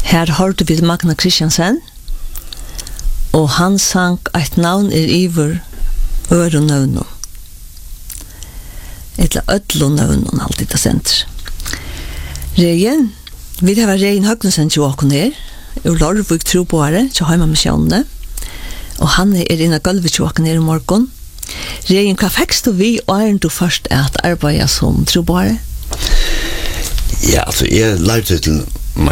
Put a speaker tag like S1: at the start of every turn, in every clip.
S1: Her hørte vi Magna Kristiansen, og han sang et navn iver øronøvnen. Etla ødlonøvnen alltid det senter. Regen, vi har Regen Høgnesen til åkken her, ur Lorvik troboere til Heimamisjonene, og han inne av gulvet til åkken her i morgen. Regen, hva fikk du vi, og er du først at arbeide som troboere?
S2: Ja, altså, jeg lærte til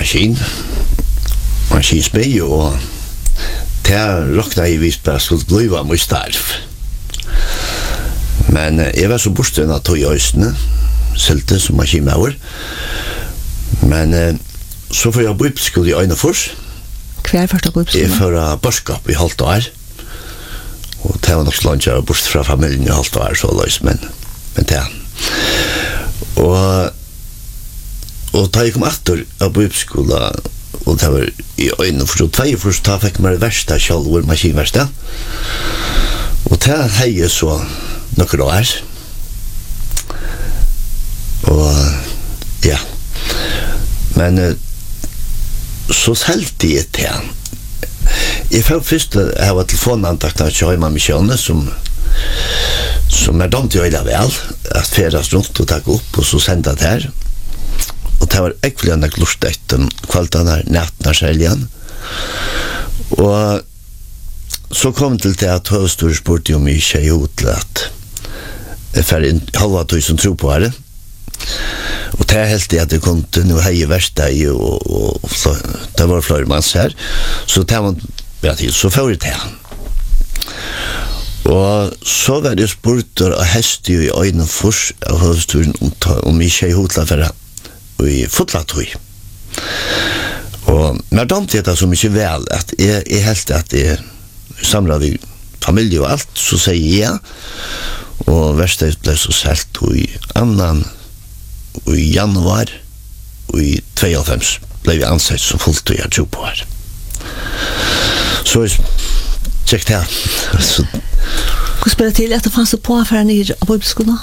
S2: maskinsmei, og det råkna jeg vist bare skulle blive mye starv. Men jeg var så bortstående av tog i østene, selte som maskinmauer. Men så får jeg bøypskole i Øynefors.
S1: Hva er første bøypskole?
S2: Jeg får børskap i halvt år. Og det var nok slant jeg bort fra familien i halvt år, så løs, men det. Og da jeg kom etter av bøypskole, og det var i Øynefors, og 2 først, da fikk meg det verste selv, hvor maskinverste. Og det har jeg så noen år. Og ja. Men så selte jeg til. Jeg fikk først jeg var telefonantakt av Heimamisjonene som dømt jo veldig vel at ferdes rundt og takke opp og så sendte det her. Og det var ekkelig enn jeg lurt etter kvalitene her natten av selgen. Og så kom det til at høystor spurte om jeg ikke gjorde til at jeg fikk inn halva tusen tro på det. Og det er helt det at det kom til noe hei verste og det var flere manns her. Så det var bra tid, så får jeg til. Og så var det spurt av hest i Øynefors av høystoren om jeg ikke gjorde til at i fotlatøy. Og men dømte jeg det så mye vel at jeg helt at jeg samlet i familie og alt, så sier jeg ja. Og verstedet ble så selt i annan og i januar og i 92 ble vi ansett som fullt og jeg tro på her. Så tjekk det her.
S1: Hva spiller til at det fanns det på affæren i bøybeskolen?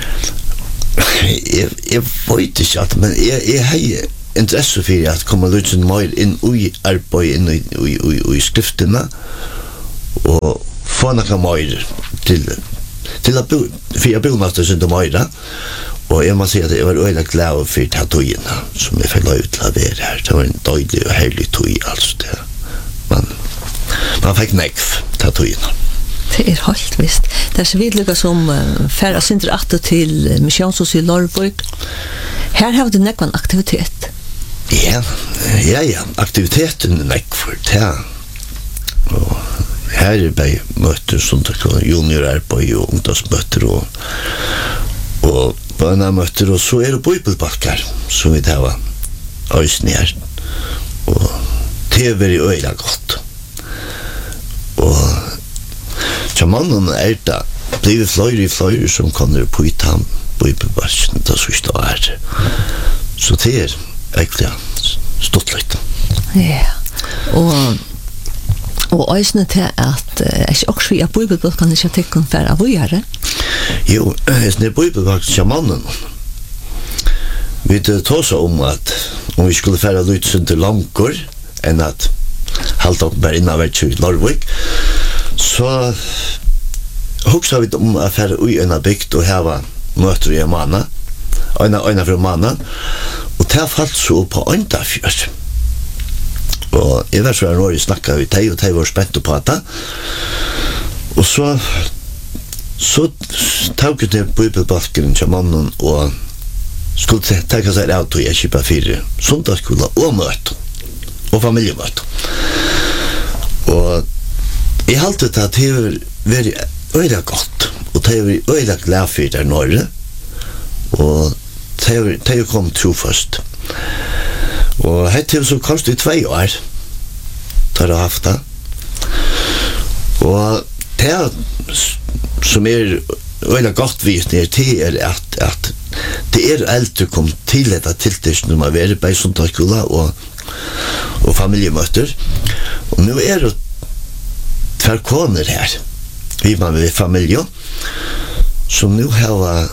S2: Jeg vet ikke at, men jeg har interesse for at komme litt mer inn i arbeid, inn i skriftene, og få noe mer til at for jeg bor master sin til mer, og jeg må si at jeg var øyelig glad for de togene som jeg fikk lov til å være her. Det var en døylig og herlig tog, altså det. Man fikk nekv til togene.
S1: Det er helt visst. Det er så vidlykke som færre sinter atter til Misjonshus i Lorvik. Her har du nekvann aktivitet.
S2: Ja, aktiviteten er nekvar, ja. Og her er bare møter som juniorarbeid og ungdomsmøter og barnemøter, og så er det bibelbakker som vi tar øyne her. Og det er veldig øyla godt. Og så mannen er det blivit flere som kommer på ut ham bibelbakken, det så ikke det er. Så det er egentlig stått litt.
S1: Ja, og øysene til at ikke også vi er bibelbakken ikke tekken for å gjøre?
S2: Jo, det er bibelbakken til mannen. Vi tar så om at om vi skulle fære litt til langkår enn at halte opp bare innan hvert i Lorvik, så hugsa vi om å fære ui en bygd og heva møter i en manna, øyna fra manna, og det falt så på Øyndafjør. Og jeg vet så når jeg snakket med deg, og de var spent på det. Og så tok jeg til bibelbalken til mannen, og skulle tenke seg av til jeg kjøper 4 søndagsskoler og møte, og familiemøte. Og jeg halte det at det var veldig øyla godt, og det var øyla glad for der Norge, og det kom trofast. Og hette så kost i 2 år tar jeg haft det. Og det som er øyla godt vist er at det er eldre kom til dette tiltidsen når man var på søndagsskolen og familiemøter. Og nå er det 2 koner her, vi var med familie, som nå har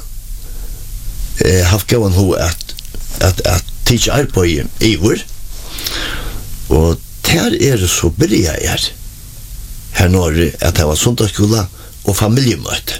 S2: haft gåen ho at teach arbeid i vår, Og der det så börjar her når at det var sundagsskola og familiemøte.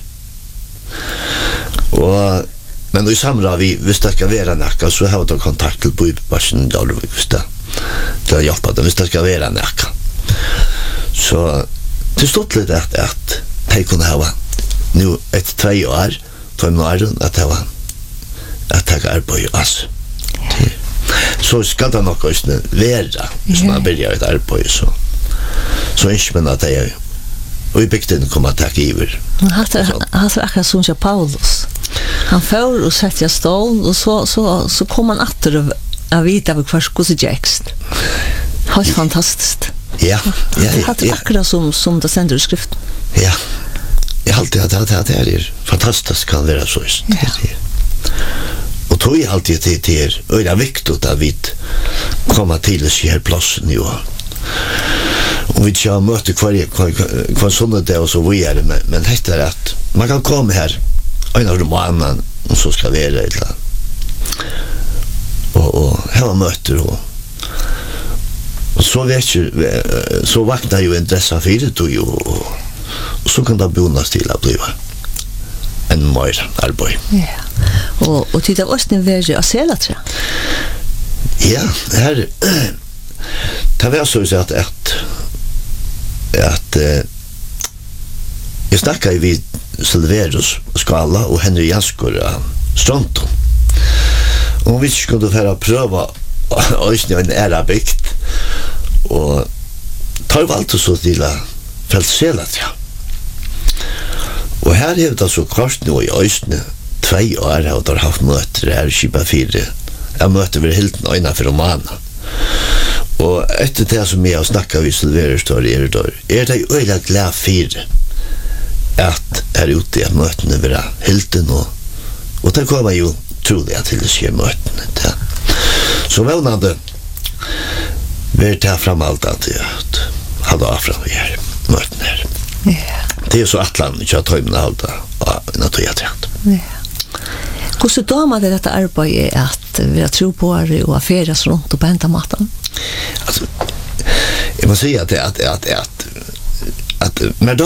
S2: Men i samra hvis det skal være nekka, så har vi kontakt til Bøybebarsen i Dalvik, hvis det til å hjelpe dem, hvis det skal være nekka. Så det stod litt at de kunne ha nå et 3 år, 2 år, at det var at jeg arbeid altså. Så skal det nok også være, hvis man begynner et arbeid, så ikke men at jeg og i bygden kom at jeg giver.
S1: Han hadde akkurat som til Paulus. Han får og setter stål, og så kom han atter og vite av hvordan det gikk. Helt fantastisk.
S2: Ja.
S1: Han hadde akkurat som det sender i skriften.
S2: Ja. Jeg har alltid at det fantastisk kan være så. Og tog jeg alltid til det og det er viktig at vi kommer til å se her plassen i år. Og vi ikke har møte hver sånne det og så videre, men det er at man kan komme her en av romanen og så skal være et eller annet og her var møter og så vet jeg så vakner jo interesse for det og så kan det bonus til å bli en mer arbeid.
S1: Ja. Og til det var også en verre å se det,
S2: ja, her det var så at jeg snakket vid Silverus Skala og Henry Jaskor Stronton. Og vi skulle få prøve øyne en æra bygd og tar valgte så til å frelselet, ja. Og her har det så kort nå i øyne 2 år og har haft møter her i Kipa 4. Jeg møter ved Hilton øyne for romanen. Og etter det som jeg har snakket ved Silverus det øyne glad for at her ute at møtene vil ha Hilton og det kommer jo trolig at til å skje møtene. Ja. Så velnande vil ta fram alt at jeg hadde avfram vi her møtene her.
S1: Ja.
S2: Det er så atlan ikke at tøymene halda og naturtrent.
S1: Ja. Hvordan damer det dette arbeidet at vi har tro på det og affæres rundt og på hentamaten?
S2: Altså, jeg må si at